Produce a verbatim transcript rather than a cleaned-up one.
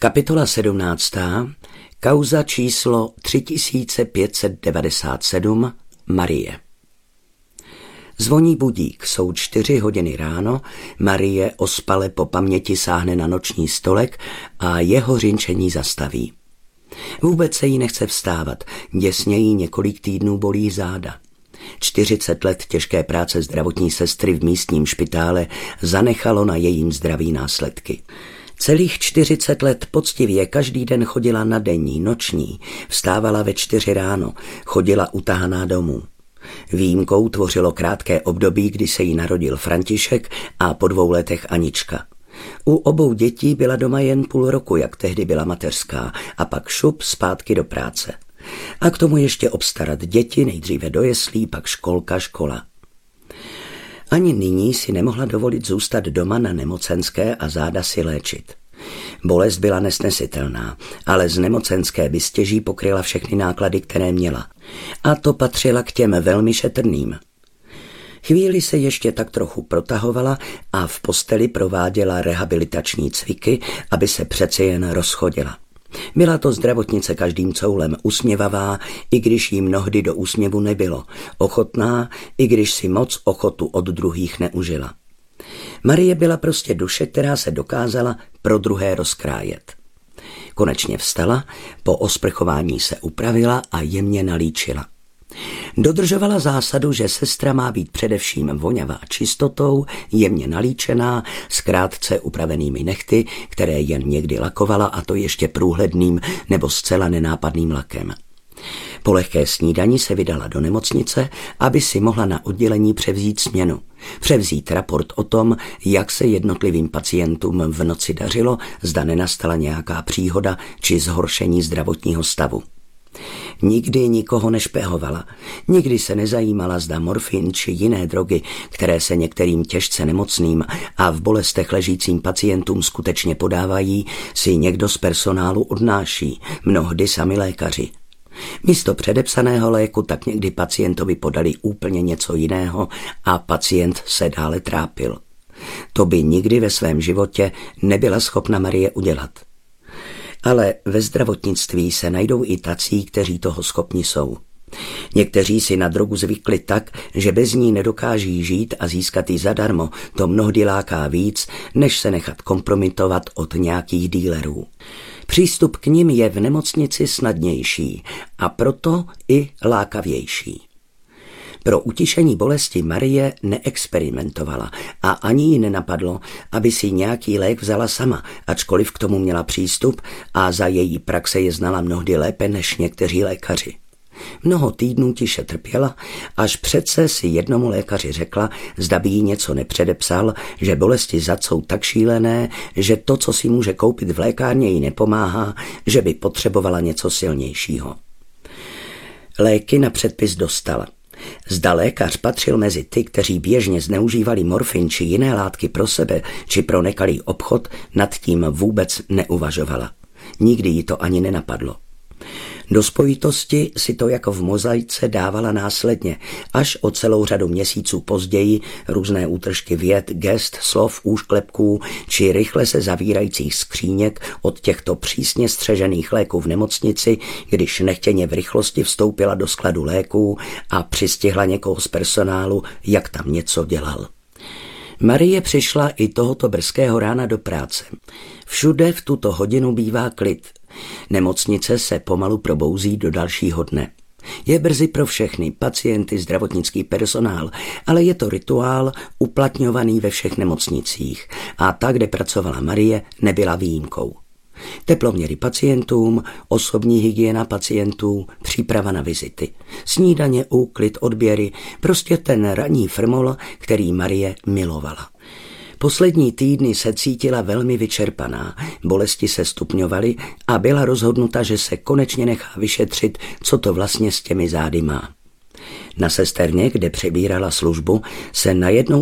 Kapitola sedmnáctá. Kauza číslo tři tisíce pět set devadesát sedm. Marie. Zvoní budík, jsou čtyři hodiny ráno, Marie ospale po paměti sáhne na noční stolek a jeho řinčení zastaví. Vůbec se jí nechce vstávat, děsně jí několik týdnů bolí záda. čtyřicet let těžké práce zdravotní sestry v místním špitále zanechalo na jejím zdraví následky. Celých čtyřicet let poctivě každý den chodila na denní, noční, vstávala ve čtyři ráno, chodila utahaná domů. Výjimkou tvořilo krátké období, kdy se jí narodil František a po dvou letech Anička. U obou dětí byla doma jen půl roku, jak tehdy byla mateřská, a pak šup zpátky do práce. A k tomu ještě obstarat děti, nejdříve do jeslí, pak školka, škola. Ani nyní si nemohla dovolit zůstat doma na nemocenské a záda si léčit. Bolest byla nesnesitelná, ale z nemocenské by stěží pokryla všechny náklady, které měla. A to patřila k těm velmi šetrným. Chvíli se ještě tak trochu protahovala a v posteli prováděla rehabilitační cviky, aby se přece jen rozchodila. Byla to zdravotnice každým coulem, usměvavá, i když jí mnohdy do úsměvu nebylo, ochotná, i když si moc ochotu od druhých neužila. Marie byla prostě duše, která se dokázala pro druhé rozkrájet. Konečně vstala, po osprchování se upravila a jemně nalíčila. Dodržovala zásadu, že sestra má být především voňavá čistotou, jemně nalíčená, s krátce upravenými nehty, které jen někdy lakovala, a to ještě průhledným nebo zcela nenápadným lakem. Po lehké snídani se vydala do nemocnice, aby si mohla na oddělení převzít směnu. Převzít raport o tom, jak se jednotlivým pacientům v noci dařilo, zda nenastala nějaká příhoda či zhoršení zdravotního stavu. Nikdy nikoho nešpehovala, nikdy se nezajímala, zda morfin či jiné drogy, které se některým těžce nemocným a v bolestech ležícím pacientům skutečně podávají, si někdo z personálu odnáší, mnohdy sami lékaři. Místo předepsaného léku tak někdy pacientovi podali úplně něco jiného a pacient se dále trápil. To by nikdy ve svém životě nebyla schopna Marie udělat. Ale ve zdravotnictví se najdou i tací, kteří toho schopni jsou. Někteří si na drogu zvykli tak, že bez ní nedokáží žít a získat ji zadarmo, to mnohdy láká víc, než se nechat kompromitovat od nějakých dílerů. Přístup k nim je v nemocnici snadnější a proto i lákavější. Pro utišení bolesti Marie neexperimentovala a ani jí nenapadlo, aby si nějaký lék vzala sama, ačkoliv k tomu měla přístup a za její praxe je znala mnohdy lépe než někteří lékaři. Mnoho týdnů tiše trpěla, až přece si jednomu lékaři řekla, zda by jí něco nepředepsal, že bolesti zad jsou tak šílené, že to, co si může koupit v lékárně, jí nepomáhá, že by potřebovala něco silnějšího. Léky na předpis dostala. Zda lékař patřil mezi ty, kteří běžně zneužívali morfin či jiné látky pro sebe či pro nekalý obchod, nad tím vůbec neuvažovala. Nikdy jí to ani nenapadlo. Do spojitosti si to jako v mozaice dávala následně, až o celou řadu měsíců později různé útržky vět, gest, slov, úšklepků či rychle se zavírajících skříněk od těchto přísně střežených léků v nemocnici, když nechtěně v rychlosti vstoupila do skladu léků a přistihla někoho z personálu, jak tam něco dělal. Marie přišla i tohoto brzkého rána do práce. Všude v tuto hodinu bývá klid. Nemocnice se pomalu probouzí do dalšího dne. Je brzy pro všechny, pacienty, zdravotnický personál, ale je to rituál uplatňovaný ve všech nemocnicích a ta, kde pracovala Marie, nebyla výjimkou. Teploměry pacientům, osobní hygiena pacientů, příprava na vizity, snídaně, úklid, odběry, prostě ten ranní frmol, který Marie milovala. Poslední týdny se cítila velmi vyčerpaná, bolesti se stupňovaly a byla rozhodnuta, že se konečně nechá vyšetřit, co to vlastně s těmi zády má. Na sesterně, kde přebírala službu, se najednou